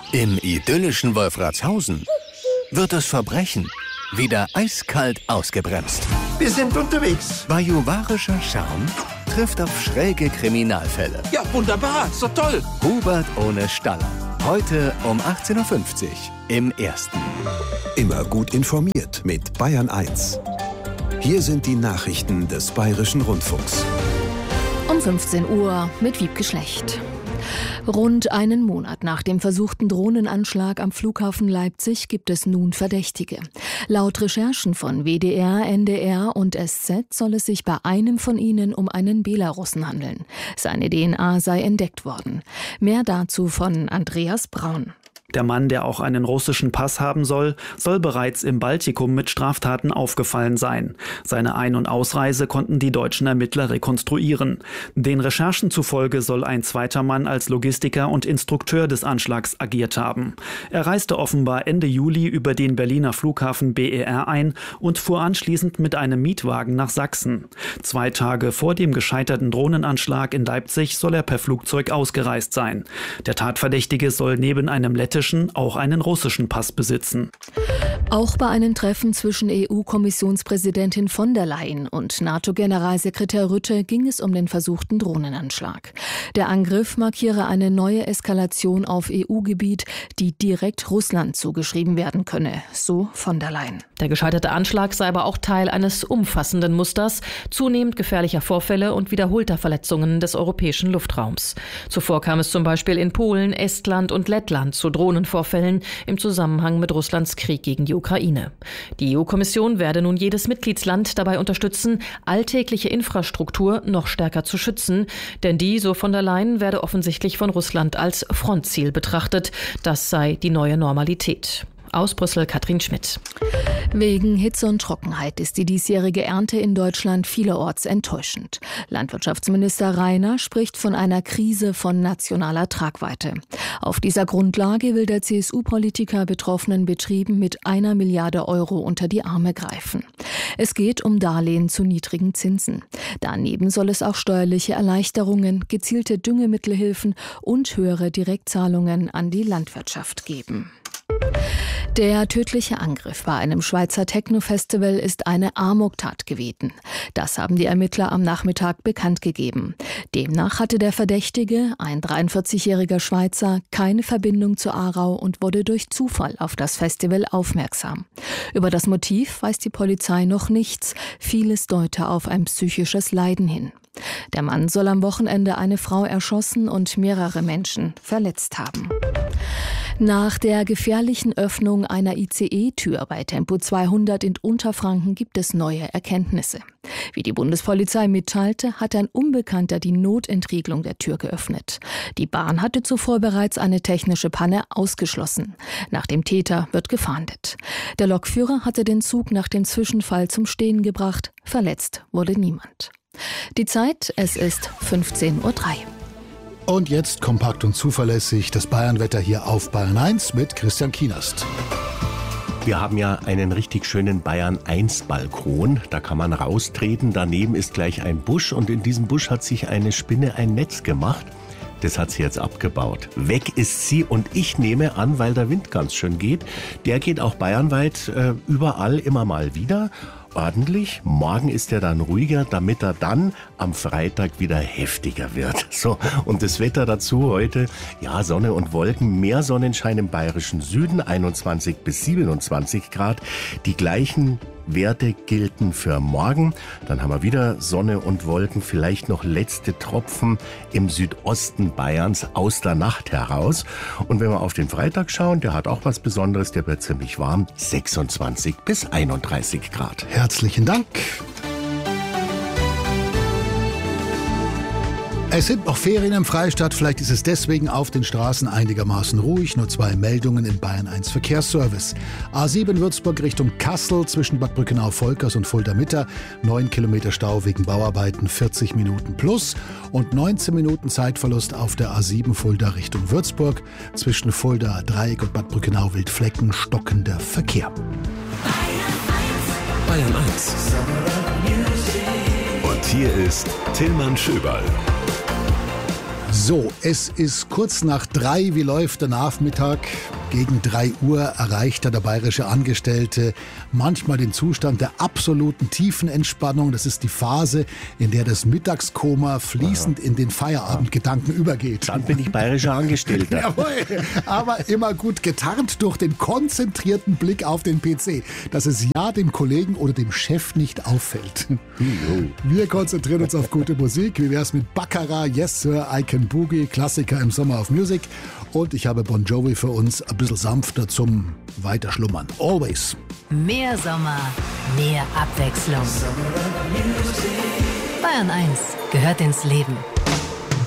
Im idyllischen Wolfratshausen wird das Verbrechen wieder eiskalt ausgebremst. Wir sind unterwegs. Bajuwarischer Charme trifft auf schräge Kriminalfälle. Ja, wunderbar, so toll. Hubert ohne Staller. Heute um 18.50 Uhr im Ersten. Immer gut informiert mit Bayern 1. Hier sind die Nachrichten des Bayerischen Rundfunks. Um 15 Uhr mit Wiebke Schlecht. Rund einen Monat nach dem versuchten Drohnenanschlag am Flughafen Leipzig gibt es nun Verdächtige. Laut Recherchen von WDR, NDR und SZ soll es sich bei einem von ihnen um einen Belarussen handeln. Seine DNA sei entdeckt worden. Mehr dazu von Andreas Braun. Der Mann, der auch einen russischen Pass haben soll bereits im Baltikum mit Straftaten aufgefallen sein. Seine Ein- und Ausreise konnten die deutschen Ermittler rekonstruieren. Den Recherchen zufolge soll ein zweiter Mann als Logistiker und Instrukteur des Anschlags agiert haben. Er reiste offenbar Ende Juli über den Berliner Flughafen BER ein und fuhr anschließend mit einem Mietwagen nach Sachsen. 2 Tage vor dem gescheiterten Drohnenanschlag in Leipzig soll er per Flugzeug ausgereist sein. Der Tatverdächtige soll neben einem lettischen auch einen russischen Pass besitzen. Auch bei einem Treffen zwischen EU-Kommissionspräsidentin von der Leyen und NATO-Generalsekretär Rutte ging es um den versuchten Drohnenanschlag. Der Angriff markiere eine neue Eskalation auf EU-Gebiet, die direkt Russland zugeschrieben werden könne, so von der Leyen. Der gescheiterte Anschlag sei aber auch Teil eines umfassenden Musters zunehmend gefährlicher Vorfälle und wiederholter Verletzungen des europäischen Luftraums. Zuvor kam es zum Beispiel in Polen, Estland und Lettland zu Drohnenvorfällen im Zusammenhang mit Russlands Krieg gegen die Ukraine. Die EU-Kommission werde nun jedes Mitgliedsland dabei unterstützen, alltägliche Infrastruktur noch stärker zu schützen, denn die, so von der Leyen, werde offensichtlich von Russland als Frontziel betrachtet. Das sei die neue Normalität. Aus Brüssel Katrin Schmidt. Wegen Hitze und Trockenheit ist die diesjährige Ernte in Deutschland vielerorts enttäuschend. Landwirtschaftsminister Rainer spricht von einer Krise von nationaler Tragweite. Auf dieser Grundlage will der CSU-Politiker betroffenen Betrieben mit 1 Milliarde Euro unter die Arme greifen. Es geht um Darlehen zu niedrigen Zinsen. Daneben soll es auch steuerliche Erleichterungen, gezielte Düngemittelhilfen und höhere Direktzahlungen an die Landwirtschaft geben. Der tödliche Angriff bei einem Schweizer Techno-Festival ist eine Amoktat gewesen. Das haben die Ermittler am Nachmittag bekannt gegeben. Demnach hatte der Verdächtige, ein 43-jähriger Schweizer, keine Verbindung zu Aarau und wurde durch Zufall auf das Festival aufmerksam. Über das Motiv weiß die Polizei noch nichts. Vieles deute auf ein psychisches Leiden hin. Der Mann soll am Wochenende eine Frau erschossen und mehrere Menschen verletzt haben. Nach der gefährlichen Öffnung einer ICE-Tür bei Tempo 200 in Unterfranken gibt es neue Erkenntnisse. Wie die Bundespolizei mitteilte, hat ein Unbekannter die Notentriegelung der Tür geöffnet. Die Bahn hatte zuvor bereits eine technische Panne ausgeschlossen. Nach dem Täter wird gefahndet. Der Lokführer hatte den Zug nach dem Zwischenfall zum Stehen gebracht. Verletzt wurde niemand. Die Zeit, es ist 15.03 Uhr. Und jetzt kompakt und zuverlässig das Bayernwetter hier auf Bayern 1 mit Christian Kienast. Wir haben ja einen richtig schönen Bayern 1 Balkon. Da kann man raustreten. Daneben ist gleich ein Busch und in diesem Busch hat sich eine Spinne ein Netz gemacht. Das hat sie jetzt abgebaut. Weg ist sie und ich nehme an, weil der Wind ganz schön geht, der geht auch bayernweit überall immer mal wieder. Ordentlich. Morgen ist er dann ruhiger, damit er dann am Freitag wieder heftiger wird. So, und das Wetter dazu heute, ja, Sonne und Wolken, mehr Sonnenschein im bayerischen Süden, 21 bis 27 Grad. Die gleichen Werte gelten für morgen. Dann haben wir wieder Sonne und Wolken, vielleicht noch letzte Tropfen im Südosten Bayerns aus der Nacht heraus. Und wenn wir auf den Freitag schauen, der hat auch was Besonderes, der wird ziemlich warm, 26 bis 31 Grad. Herzlichen Dank. Es sind noch Ferien im Freistaat, vielleicht ist es deswegen auf den Straßen einigermaßen ruhig. Nur 2 Meldungen in Bayern 1 Verkehrsservice. A7 Würzburg Richtung Kassel zwischen Bad Brückenau-Volkers und Fulda-Mitte. 9 Kilometer Stau wegen Bauarbeiten, 40 Minuten plus. Und 19 Minuten Zeitverlust auf der A7 Fulda Richtung Würzburg. Zwischen Fulda Dreieck und Bad Brückenau-Wildflecken stockender Verkehr. Bayern 1. Und hier ist Tillmann Schöberl. So, es ist kurz nach 3. Wie läuft der Nachmittag? Gegen 3 Uhr erreicht der bayerische Angestellte manchmal den Zustand der absoluten Tiefenentspannung. Das ist die Phase, in der das Mittagskoma fließend in den Feierabendgedanken übergeht. Dann bin ich bayerischer Angestellter. Jawohl, aber immer gut getarnt durch den konzentrierten Blick auf den PC, dass es ja dem Kollegen oder dem Chef nicht auffällt. Wir konzentrieren uns auf gute Musik. Wie wär's mit Baccarat, Yes Sir, I Can Boogie, Klassiker im Summer of Music. Und ich habe Bon Jovi für uns ein bisschen sanfter zum Weiterschlummern. Always. Mehr Sommer, mehr Abwechslung. Bayern 1 gehört ins Leben.